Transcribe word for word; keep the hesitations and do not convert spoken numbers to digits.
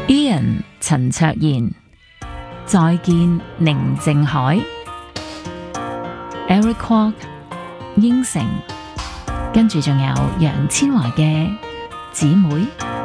Ian 陳卓賢，再見寧靜海。Eric Kwok 應承，跟住仲有楊千嬅嘅姊妹。